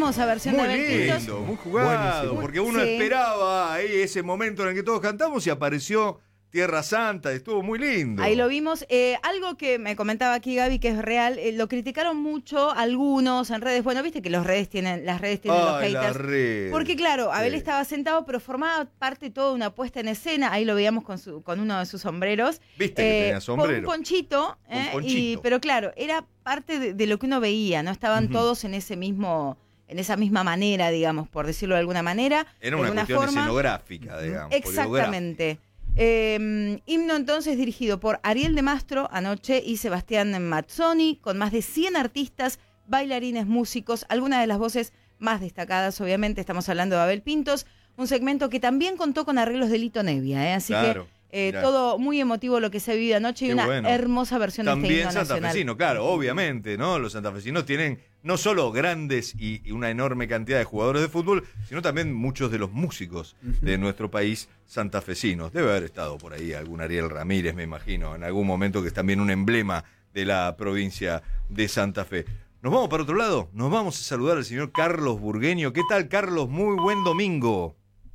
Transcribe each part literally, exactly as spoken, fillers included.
hermosa versión muy de Abel lindo, Pintos. muy jugado, Buenísimo. porque uno Sí. esperaba ahí ese momento en el que todos cantamos y apareció Tierra Santa, estuvo muy lindo. Ahí lo vimos. Eh, algo que me comentaba aquí Gaby, que es real, eh, lo criticaron mucho algunos en redes. Bueno, viste que los redes tienen, las redes tienen los Ay, las haters. redes. Porque claro, Abel Sí. estaba sentado, pero formaba parte de toda una puesta en escena. Ahí lo veíamos con su, con uno de sus sombreros. Viste que tenía sombrero. Con un ponchito. Con eh, ponchito. y, pero claro, era parte de, de lo que uno veía, ¿no? Estaban Ujú. todos en ese mismo, en esa misma manera, digamos, por decirlo de alguna manera. Era de una alguna cuestión forma. escenográfica, digamos. Exactamente. Eh, himno entonces dirigido por Ariel de Mastro anoche y Sebastián Mazzoni, con más de cien artistas, bailarines, músicos, algunas de las voces más destacadas, obviamente, estamos hablando de Abel Pintos, un segmento que también contó con arreglos de Lito Nevia, ¿eh? Así Claro, que eh, mirá. todo muy emotivo lo que se vive anoche y Qué una bueno. hermosa versión de este También himno nacional. santafesino, claro, obviamente, ¿no? Los santafesinos tienen no solo grandes y, y una enorme cantidad de jugadores de fútbol, sino también muchos de los músicos de nuestro país santafesinos. Debe haber estado por ahí algún Ariel Ramírez, me imagino, en algún momento, que es también un emblema de la provincia de Santa Fe. ¿Nos vamos para otro lado? Nos vamos a saludar al señor Carlos Burgueño. ¿Qué tal, Carlos? Muy buen domingo.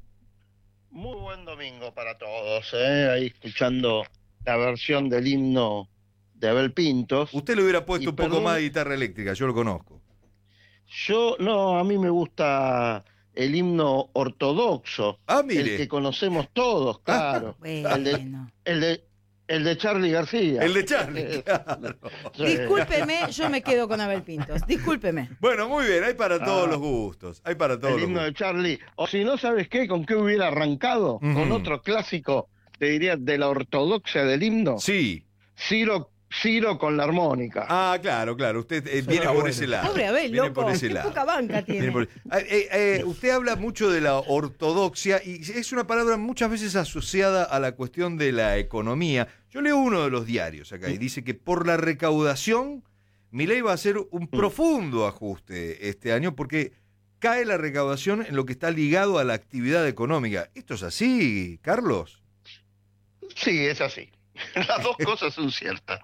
Muy buen domingo para todos, ¿eh? Ahí escuchando la versión del himno de Abel Pintos. Usted le hubiera puesto Y un poco perdón- más de guitarra eléctrica, yo lo conozco. Yo, no, a mí me gusta el himno ortodoxo, Ah, el mire. que conocemos todos, claro. Bueno. El de, el de, el de Charly García. El de Charly, claro. Sí. Discúlpeme, yo me quedo con Abel Pintos. Discúlpeme. Bueno, muy bien, hay para todos Ah. los gustos. Hay para todos El los himno de gustos. Charly. O si no, ¿sabes qué? ¿Con qué hubiera arrancado? Ujú. Con otro clásico, te diría, de la ortodoxia del himno. Sí. Ciro, Ciro con la armónica. Ah, claro, claro. Usted eh, Eso viene está por bueno. ese lado. Pobre Abel, Viene loco. por ese Qué lado. poca banca tiene. Viene por- Ah, eh, eh, usted habla mucho de la ortodoxia y es una palabra muchas veces asociada a la cuestión de la economía. Yo leo uno de los diarios acá y dice que por la recaudación Milei va a hacer un profundo ajuste este año porque cae la recaudación en lo que está ligado a la actividad económica. ¿Esto es así, Carlos? Sí, es así. Las dos cosas son ciertas.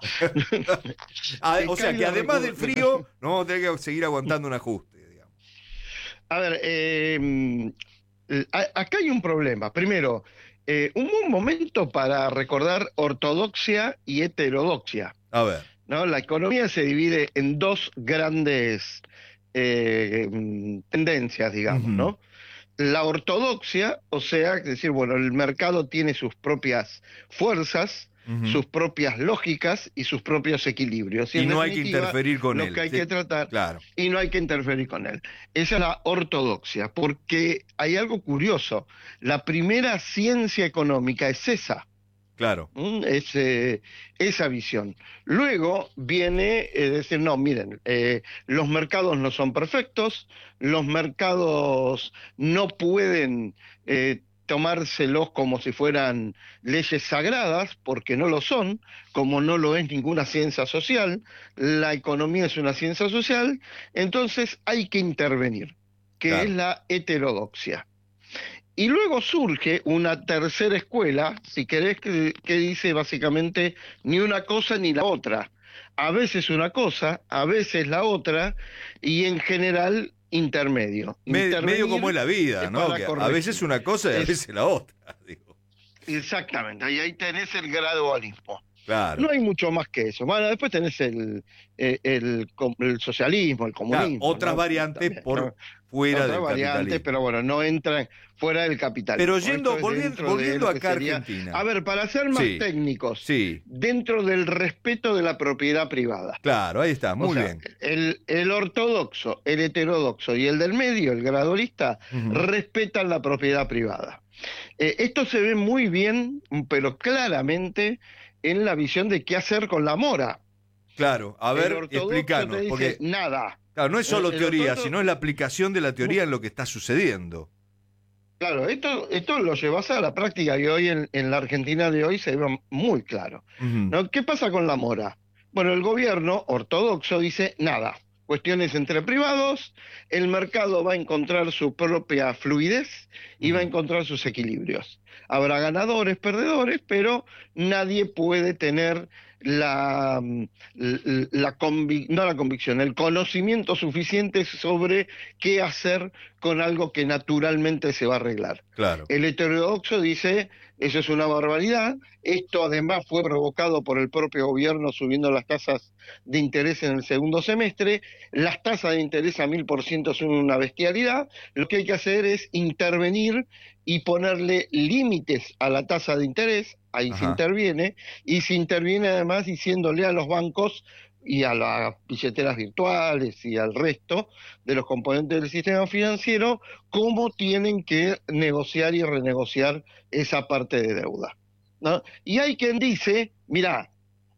Ah, Se o sea cae que la además recau- del frío no vamos a tener que seguir aguantando un ajuste, digamos. A ver, eh, a- acá hay un problema. Primero, eh, un buen momento para recordar ortodoxia y heterodoxia, A ver. ¿no? La economía se divide en dos grandes eh, mm, tendencias, digamos, Ujú. ¿no? La ortodoxia, o sea, es decir, bueno, el mercado tiene sus propias fuerzas, Ujú. sus propias lógicas y sus propios equilibrios. Y en no hay que definitiva, interferir con lo él. que hay Sí, que tratar claro. y no hay que interferir con él. Esa es la ortodoxia, porque hay algo curioso. La primera ciencia económica es esa, Claro. ¿m? es eh, esa visión. Luego viene eh, decir, no, miren, eh, los mercados no son perfectos, los mercados no pueden eh, tomárselos como si fueran leyes sagradas, porque no lo son, como no lo es ninguna ciencia social. La economía es una ciencia social, entonces hay que intervenir, que Claro. es la heterodoxia. Y luego surge una tercera escuela, si querés, que, que dice básicamente ni una cosa ni la otra. A veces una cosa, a veces la otra, y en general intermedio. Me- medio Intervenir como es la vida, es ¿no? para Que a corregir. veces una cosa y a Es- veces la otra. Digo. Exactamente, y ahí tenés el gradualismo. Claro. No hay mucho más que eso. Bueno, después tenés el, eh, el, com- el socialismo, el Claro, comunismo. otras ¿no? variantes También, por ¿no? fuera Otras del variantes, capitalismo. pero bueno, no entran fuera del capitalismo. Pero yendo, Esto es volviendo, dentro de volviendo lo que acá a sería- Argentina. A ver, para ser más Sí. técnicos, Sí, dentro del respeto de la propiedad privada. claro, ahí está, muy O sea, bien. El, el ortodoxo, el heterodoxo y el del medio, el gradualista, Ujú. respetan la propiedad privada. Eh, esto se ve muy bien, pero claramente, en la visión de qué hacer con la mora. Claro, a El ver, ortodoxo explícanos, te dice porque nada. claro, no es solo el teoría, ortodoxo- sino es la aplicación de la teoría en lo que está sucediendo. Claro, esto, esto lo llevas a la práctica y hoy en, en la Argentina de hoy se ve muy claro. Ujú. ¿No? ¿Qué pasa con la mora? Bueno, el gobierno ortodoxo dice nada. Cuestiones entre privados, el mercado va a encontrar su propia fluidez y va a encontrar sus equilibrios. Habrá ganadores, perdedores, pero nadie puede tener la, la convic- no la convicción, el conocimiento suficiente sobre qué hacer con algo que naturalmente se va a arreglar. Claro. El heterodoxo dice, eso es una barbaridad, esto además fue provocado por el propio gobierno subiendo las tasas de interés en el segundo semestre, las tasas de interés a mil por ciento son una bestialidad, lo que hay que hacer es intervenir y ponerle límites a la tasa de interés, ahí Ajá. se interviene, y se interviene además diciéndole a los bancos y a las billeteras virtuales y al resto de los componentes del sistema financiero cómo tienen que negociar y renegociar esa parte de deuda, ¿no? Y hay quien dice, mirá,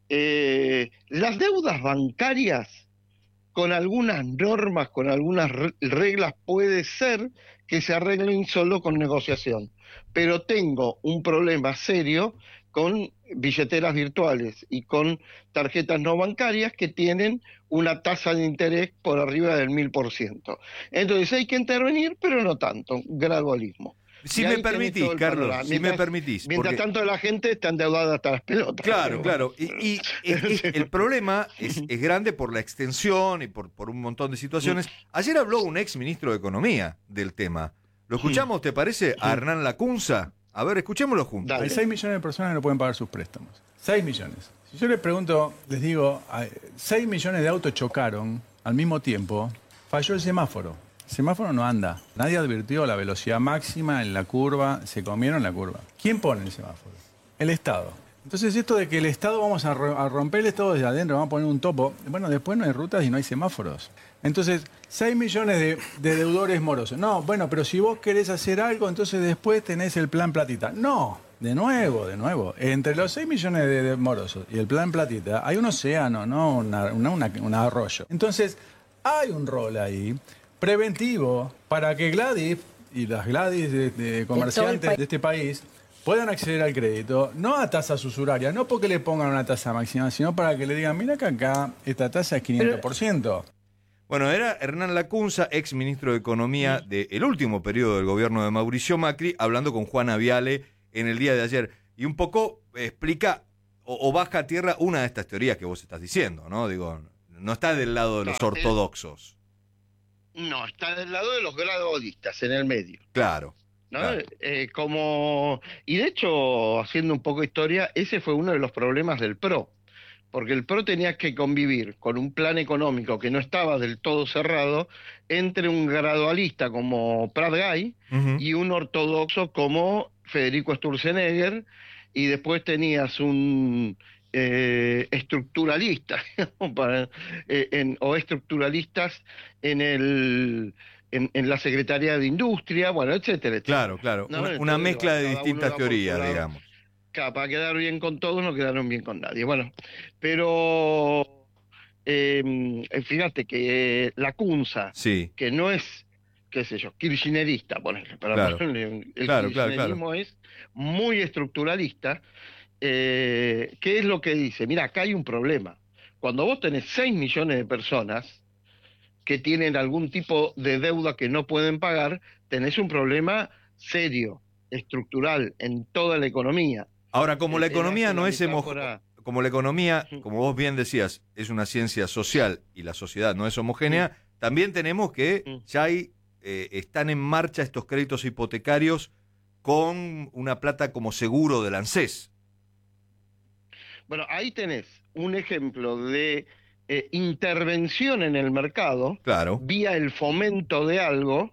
eh, las deudas bancarias con algunas normas, con algunas reglas puede ser que se arreglen solo con negociación, pero tengo un problema serio con billeteras virtuales y con tarjetas no bancarias que tienen una tasa de interés por arriba del mil por ciento. Entonces hay que intervenir, pero no tanto, gradualismo. Si me permitís, Carlos, si me permitís. Mientras porque... tanto la gente está endeudada hasta las pelotas. Claro, claro. Y, y es, es, el problema es, es grande por la extensión y por, por un montón de situaciones. Ayer habló un ex ministro de Economía del tema. ¿Lo escuchamos, te parece, a Hernán Lacunza? A ver, escuchémoslo juntos. Dale. Hay seis millones de personas que no pueden pagar sus préstamos. seis millones. Si yo les pregunto, les digo, seis millones de autos chocaron al mismo tiempo, falló el semáforo. El semáforo no anda. Nadie advirtió la velocidad máxima en la curva, se comieron la curva. ¿Quién pone el semáforo? El Estado. Entonces esto de que el Estado, vamos a, a romper el Estado desde adentro, vamos a poner un topo, bueno, después no hay rutas y no hay semáforos. Entonces, seis millones de, de deudores morosos. No, bueno, pero si vos querés hacer algo, entonces después tenés el plan platita. No, de nuevo, de nuevo. Entre los seis millones de, de morosos y el plan platita hay un océano, no una, una, una, un arroyo. Entonces, hay un rol ahí preventivo para que Gladys y las Gladys de, de comerciantes de este país puedan acceder al crédito, no a tasas usurarias, no porque le pongan una tasa máxima, sino para que le digan, mira que acá esta tasa es quinientos por ciento. Pero... Bueno, era Hernán Lacunza, ex ministro de Economía del último periodo del gobierno de Mauricio Macri, hablando con Juana Viale en el día de ayer. Y un poco explica o, o baja a tierra una de estas teorías que vos estás diciendo, ¿no? Digo, no está del lado de los no, ortodoxos. No, está del lado de los gradualistas, en el medio. Claro. ¿No? Claro. Eh, como y de hecho, haciendo un poco de historia, ese fue uno de los problemas del P R O, porque el P R O tenía que convivir con un plan económico que no estaba del todo cerrado entre un gradualista como Prat Gay uh-huh. y un ortodoxo como Federico Sturzenegger, y después tenías un eh, estructuralista para, eh, en, o estructuralistas en el En, en la Secretaría de Industria, bueno, etcétera, etcétera. Claro, claro. ¿No? Una, Entonces, una mezcla de distintas teorías, digamos. Claro, para quedar bien con todos no quedaron bien con nadie. Bueno, pero eh, fíjate que eh, Lacunza, sí. que no es, qué sé yo, kirchnerista, ponele, para claro. ponerle, el claro, kirchnerismo claro, claro. es muy estructuralista. Eh, ¿Qué es lo que dice? Mira, acá hay un problema. Cuando vos tenés seis millones de personas que tienen algún tipo de deuda que no pueden pagar, tenés un problema serio, estructural, en toda la economía. Ahora, como la economía no es homogénea, como la economía, como vos bien decías, es una ciencia social y la sociedad no es homogénea, sí. también tenemos que ya hay, eh, están en marcha estos créditos hipotecarios con una plata como seguro del ANSES. Bueno, ahí tenés un ejemplo de Eh, intervención en el mercado, claro. vía el fomento de algo,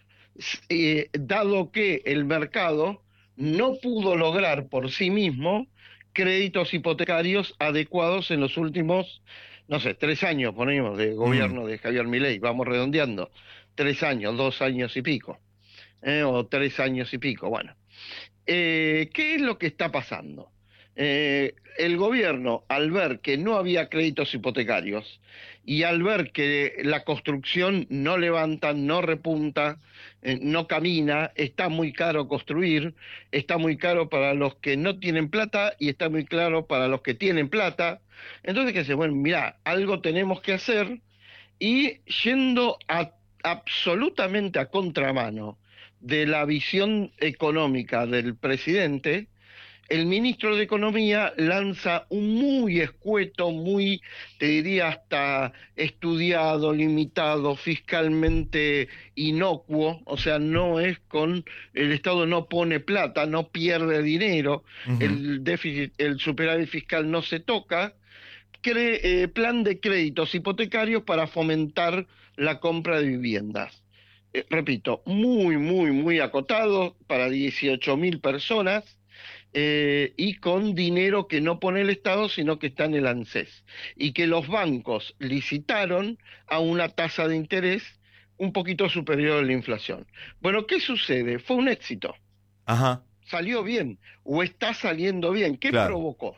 eh, dado que el mercado no pudo lograr por sí mismo créditos hipotecarios adecuados en los últimos, no sé, tres años, ponemos, de gobierno mm. de Javier Milei, vamos redondeando, tres años, dos años y pico, eh, o tres años y pico, bueno. Eh, ¿Qué es lo que está pasando? Eh, el gobierno, al ver que no había créditos hipotecarios y al ver que la construcción no levanta, no repunta, eh, no camina, está muy caro construir, está muy caro para los que no tienen plata y está muy caro para los que tienen plata. Entonces, ¿qué hace? Bueno, mirá, algo tenemos que hacer, y yendo a, absolutamente a contramano de la visión económica del presidente, el ministro de Economía lanza un muy escueto, muy, te diría hasta estudiado, limitado, fiscalmente inocuo, o sea, no es con, el Estado no pone plata, no pierde dinero, uh-huh. el déficit, el superávit fiscal no se toca, cre, eh, plan de créditos hipotecarios para fomentar la compra de viviendas. Eh, repito, muy, muy, muy acotado para dieciocho mil personas, Eh, y con dinero que no pone el Estado, sino que está en el ANSES, y que los bancos licitaron a una tasa de interés un poquito superior a la inflación. Bueno, ¿qué sucede? Fue un éxito. Ajá. Salió bien, o está saliendo bien. ¿Qué claro. provocó?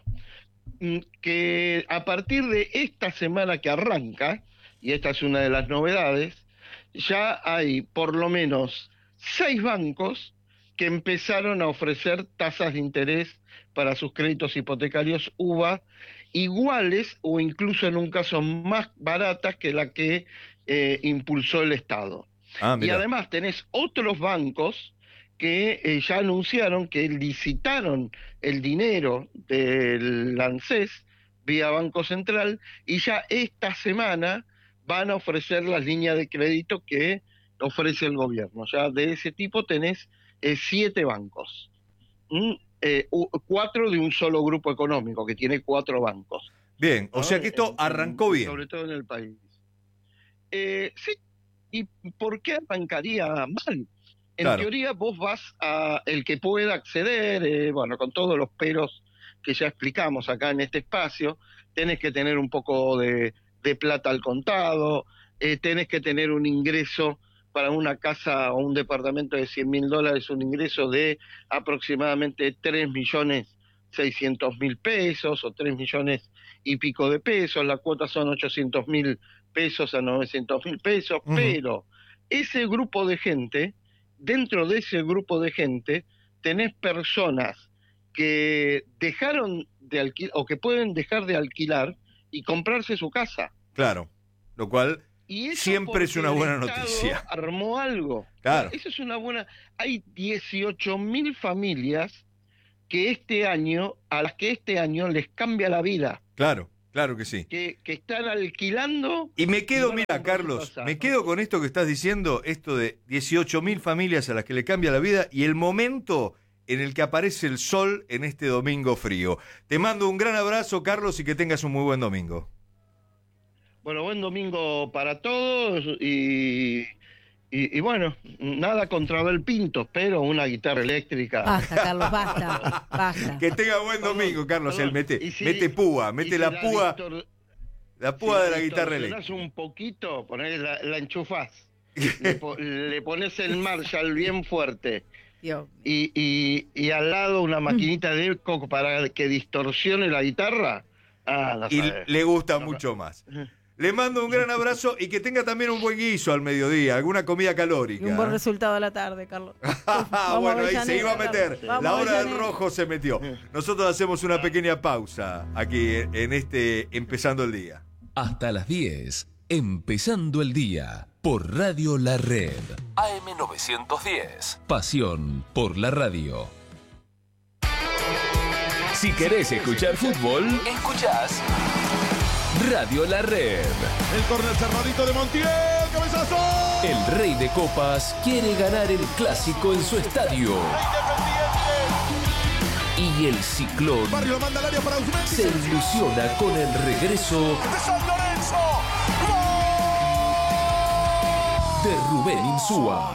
Que a partir de esta semana que arranca, y esta es una de las novedades, ya hay por lo menos seis bancos que empezaron a ofrecer tasas de interés para sus créditos hipotecarios U V A iguales o incluso en un caso más baratas que la que eh, impulsó el Estado. Ah, y además tenés otros bancos que eh, ya anunciaron que licitaron el dinero del ANSES vía Banco Central y ya esta semana van a ofrecer las líneas de crédito que ofrece el gobierno. Ya de ese tipo tenés Eh, siete bancos, ¿Mm? eh, u, cuatro de un solo grupo económico, que tiene cuatro bancos. Bien, o ¿no? sea que esto arrancó bien. Sobre todo en el país. Eh, sí, ¿y por qué arrancaría mal? En claro. teoría vos vas a el que pueda acceder, eh, bueno, con todos los peros que ya explicamos acá en este espacio, tenés que tener un poco de, de plata al contado, eh, tenés que tener un ingreso para una casa o un departamento de cien mil dólares, un ingreso de aproximadamente tres millones seiscientos mil pesos o tres millones y pico de pesos, la cuota son ochocientos mil pesos a novecientos mil pesos, uh-huh. pero ese grupo de gente, dentro de ese grupo de gente, tenés personas que dejaron de alquilar o que pueden dejar de alquilar y comprarse su casa. Claro, lo cual siempre es una buena noticia. Armó algo. Claro. Eso es una buena. Hay dieciocho mil familias que este año, a las que este año les cambia la vida. Claro, claro que sí. Que, que están alquilando. Y me quedo, y mira, Carlos, me quedo con esto que estás diciendo, esto de dieciocho mil familias a las que le cambia la vida y el momento en el que aparece el sol en este domingo frío. Te mando un gran abrazo, Carlos, y que tengas un muy buen domingo. Bueno, buen domingo para todos y, y, y bueno, nada contra Abel Pintos, pero una guitarra eléctrica. Basta, Carlos, basta, basta. Que tenga buen domingo, Carlos. Él mete, si, mete púa, mete la, la púa, distor... la púa si de la, la guitarra eléctrica. un poquito, ponés la, la enchufás, le, po, le pones el Marshall bien fuerte y, y, y al lado una maquinita de eco para que distorsione la guitarra. Ah, no y sabes. Le gusta no, mucho más. Le mando un gran abrazo y que tenga también un buen guiso al mediodía, alguna comida calórica. Y un buen resultado a la tarde, Carlos. Bueno, ahí se iba a meter. Vamos la hora del rojo se metió. Nosotros hacemos una pequeña pausa aquí en este Empezando el Día. Hasta las diez, Empezando el Día, por Radio La Red. A M novecientos diez. Pasión por la radio. Si querés escuchar fútbol, escuchás Radio La Red. El córner cerradito de Montiel, cabezazo. El Rey de Copas quiere ganar el clásico en su estadio. Y el Ciclón Barrio manda al área para se ilusiona con el regreso de San Lorenzo. De Rubén Insúa.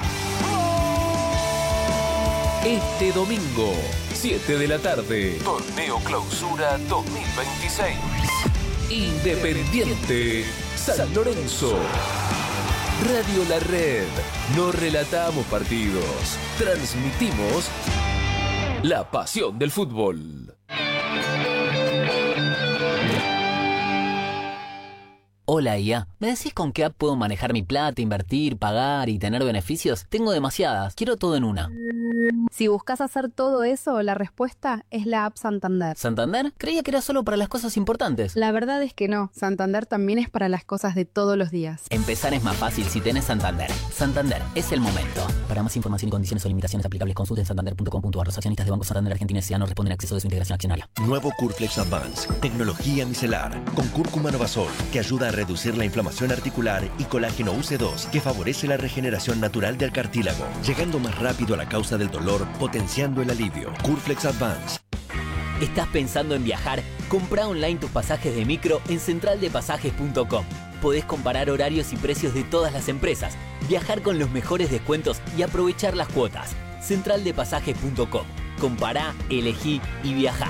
Este domingo, siete de la tarde, Torneo Clausura dos mil veintiséis. Independiente San Lorenzo. Radio La Red. No relatamos partidos, transmitimos la pasión del fútbol. Hola I A, ¿me decís con qué app puedo manejar mi plata, invertir, pagar y tener beneficios? Tengo demasiadas, quiero todo en una. Si buscas hacer todo eso, la respuesta es la app Santander. ¿Santander? Creía que era solo para las cosas importantes. La verdad es que no, Santander también es para las cosas de todos los días. Empezar es más fácil si tenés Santander. Santander, es el momento. Para más información y condiciones o limitaciones aplicables, consulte en santander punto com punto a r. Los accionistas de Banco Santander Argentina S A no responden a acceso de su integración accionaria. Nuevo Curflex Advance, tecnología micelar, con cúrcuma novasol, que ayuda a reducir la inflamación articular, y colágeno U C dos, que favorece la regeneración natural del cartílago, llegando más rápido a la causa del dolor, potenciando el alivio. Curflex Advance. ¿Estás pensando en viajar? Comprá online tus pasajes de micro en central de pasajes punto com. Podés comparar horarios y precios de todas las empresas, viajar con los mejores descuentos y aprovechar las cuotas. central de pasajes punto com. Compará, elegí y viajá.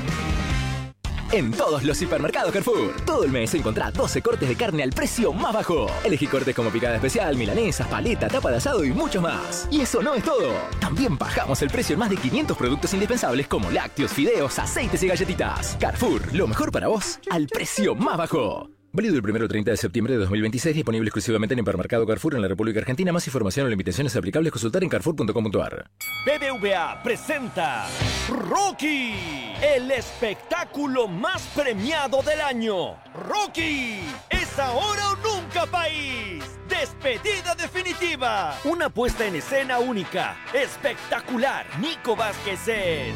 En todos los hipermercados Carrefour, todo el mes encontrá doce cortes de carne al precio más bajo. Elegí cortes como picada especial, milanesas, paleta, tapa de asado y mucho más. Y eso no es todo. También bajamos el precio en más de quinientos productos indispensables como lácteos, fideos, aceites y galletitas. Carrefour, lo mejor para vos al precio más bajo. Válido el primero al treinta de septiembre de dos mil veintiséis, disponible exclusivamente en Hipermercado Carrefour en la República Argentina. Más información o limitaciones aplicables, consultar en carrefour punto com punto a r. B B V A presenta Rocky, el espectáculo más premiado del año. Rocky, es ahora o nunca, país. Despedida definitiva. Una puesta en escena única, espectacular. Nico Vázquez es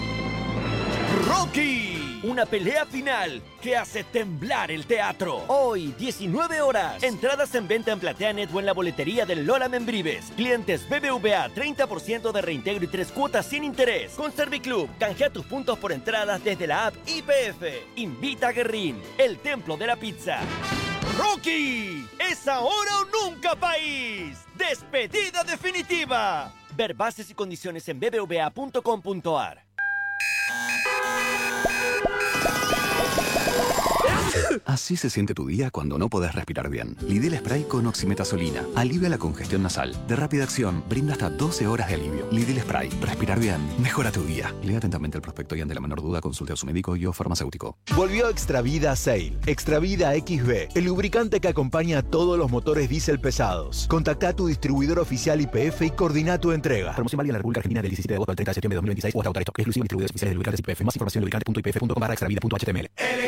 Rocky, una pelea final que hace temblar el teatro. Hoy, diecinueve horas. Entradas en venta en PlateaNet o en la boletería del Lola Membrives. Clientes B B V A, treinta por ciento de reintegro y tres cuotas sin interés. Con Serviclub, canjea tus puntos por entradas desde la app I P F. Invita a Guerrín, el templo de la pizza. Rocky, es ahora o nunca, país. Despedida definitiva. Ver bases y condiciones en b b v a punto com punto a r. Así se siente tu día cuando no podés respirar bien. Lidl Spray con oximetazolina alivia la congestión nasal. De rápida acción, brinda hasta doce horas de alivio. Lidl Spray. Respirar bien mejora tu día. Lea atentamente el prospecto y ante la menor duda consulte a su médico y o farmacéutico. Volvió Extravida Sail. Extravida X B, el lubricante que acompaña a todos los motores diésel pesados. Contacta a tu distribuidor oficial I P F y coordina tu entrega. Promoción válida en la República Argentina del diecisiete de agosto al treinta de septiembre de dos mil veintiséis o hasta agotar stock. Exclusivo distribuidores oficiales de lubricantes I P F. Más información en lubricante punto i p f punto com barra extravida punto h t m l.